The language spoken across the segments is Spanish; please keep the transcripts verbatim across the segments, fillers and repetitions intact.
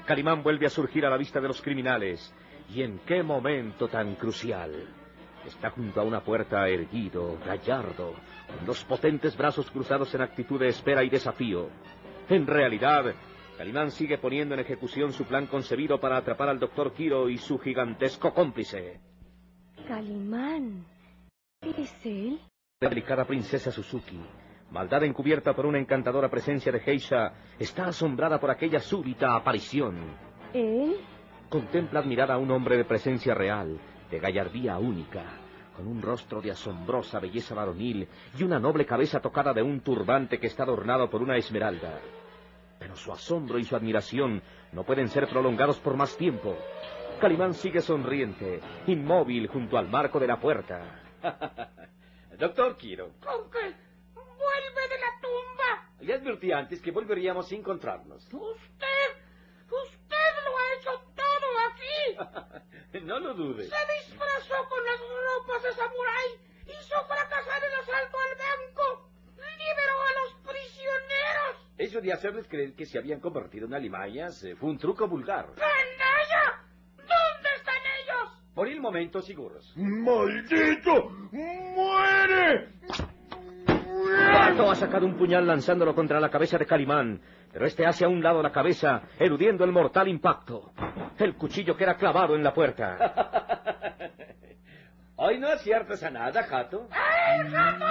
Calimán vuelve a surgir a la vista de los criminales. ¿Y en qué momento tan crucial? Está junto a una puerta erguido, gallardo, con los potentes brazos cruzados en actitud de espera y desafío. En realidad, Calimán sigue poniendo en ejecución su plan concebido para atrapar al doctor Quiro y su gigantesco cómplice. Calimán, ¿es él? La delicada princesa Suzuki, maldad encubierta por una encantadora presencia de geisha, está asombrada por aquella súbita aparición. ¿Él? Contempla admirada a un hombre de presencia real, de gallardía única, con un rostro de asombrosa belleza varonil y una noble cabeza tocada de un turbante que está adornado por una esmeralda. Pero su asombro y su admiración no pueden ser prolongados por más tiempo. Calimán sigue sonriente, inmóvil junto al marco de la puerta. Doctor Quiro. ¿Con qué? ¡Vuelve de la tumba! Le advertí antes que volveríamos a encontrarnos. ¡Usted! ¡Usted lo ha hecho todo aquí! No lo dude. Se disfrazó con las ropas de samurái, hizo fracasar el asalto al banco, liberó a los prisioneros. Eso de hacerles creer que se habían convertido en alimayas eh, fue un truco vulgar. ¡Canalla! ¿Dónde están ellos? Por el momento seguros. ¡Maldito! ¡Muere! Gato ha sacado un puñal lanzándolo contra la cabeza de Calimán, pero este hace a un lado la cabeza, eludiendo el mortal impacto. El cuchillo queda clavado en la puerta. Hoy no aciertas a nada, Jato. ¡Ay, Jato!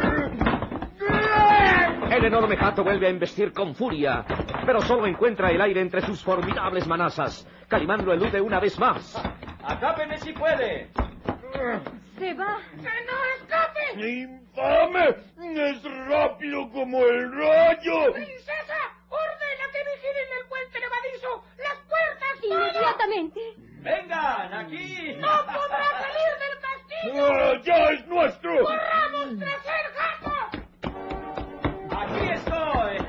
El enorme Jato vuelve a embestir con furia, pero solo encuentra el aire entre sus formidables manazas. Calimán lo elude una vez más. ¡Acápeme si puede! Se va. ¡Que no escape! ¡Infame! ¡Es rápido como el rayo! ¡Princesa! ¡Ordena que vigilen el puente levadizo! ¡Las puertas! ¡Todo! Inmediatamente. ¡Vengan, aquí! ¡No podrá salir del castillo! ¡Ah, ya es nuestro! ¡Corramos tras el gato! ¡Aquí estoy!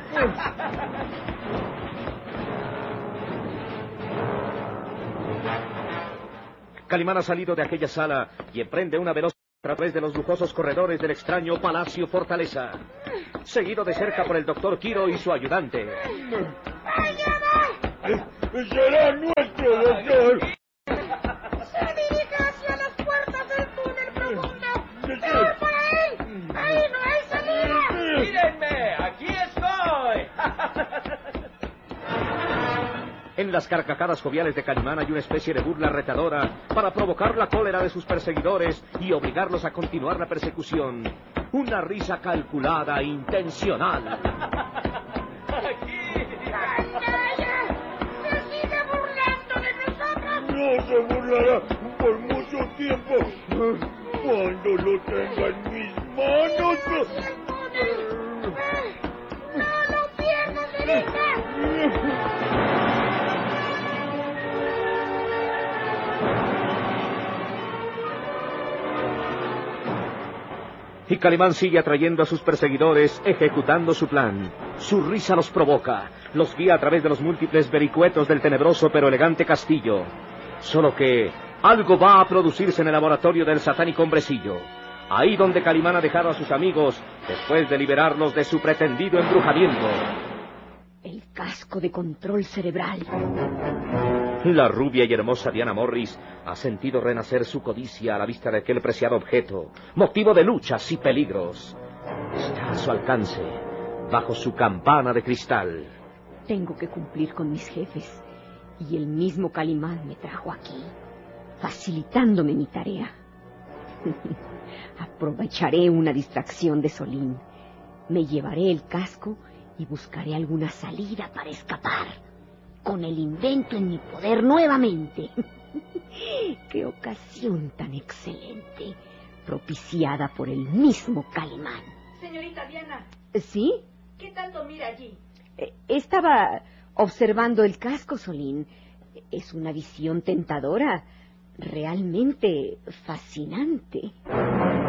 Calimán ha salido de aquella sala y emprende una veloz a través de los lujosos corredores del extraño Palacio Fortaleza, seguido de cerca por el doctor Quiro y su ayudante. ¡Allá va! ¡Será nuestro, doctor! ¡Se dirige hacia las puertas del túnel profundo! ¡Pero para él! ¡Ahí no hay salida! ¡Mírenme! ¡Aquí estoy! En las carcajadas joviales de Calimán hay una especie de burla retadora para provocar la cólera de sus perseguidores y obligarlos a continuar la persecución. Una risa calculada e intencional. ¡Aquí! ¡Canalla! ¡Se sigue burlando de nosotros! No se burlará por mucho tiempo. Cuando lo tenga en mis manos. ¡Hacia el túnel! ¡No lo pierdas de vista! Y Calimán sigue atrayendo a sus perseguidores, ejecutando su plan. Su risa los provoca, los guía a través de los múltiples vericuetos del tenebroso pero elegante castillo. Solo que algo va a producirse en el laboratorio del satánico hombrecillo. Ahí donde Calimán ha dejado a sus amigos después de liberarlos de su pretendido embrujamiento. El casco de control cerebral. La rubia y hermosa Diana Morris ha sentido renacer su codicia a la vista de aquel preciado objeto, motivo de luchas y peligros. Está a su alcance, bajo su campana de cristal. Tengo que cumplir con mis jefes, y el mismo Calimán me trajo aquí, facilitándome mi tarea. Aprovecharé una distracción de Solín. Me llevaré el casco y buscaré alguna salida para escapar. Con el invento en mi poder nuevamente. ¡Qué ocasión tan excelente! Propiciada por el mismo Calimán. Señorita Diana. ¿Sí? ¿Qué tanto mira allí? Eh, Estaba observando el casco, Solín. Es una visión tentadora, realmente fascinante.